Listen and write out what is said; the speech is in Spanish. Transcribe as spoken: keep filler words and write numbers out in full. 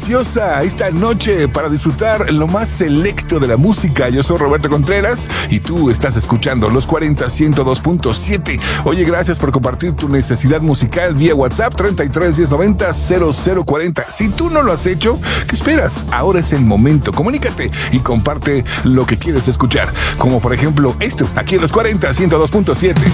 preciosa esta noche para disfrutar lo más selecto de la música. Yo soy Roberto Contreras y tú estás escuchando Los cuarenta ciento dos punto siete. Oye, gracias por compartir tu necesidad musical vía WhatsApp treinta y tres diez noventa cero cero cuarenta. Si tú no lo has hecho, ¿qué esperas? Ahora es el momento. Comunícate y comparte lo que quieres escuchar. Como por ejemplo esto, aquí en Los cuarenta ciento dos punto siete.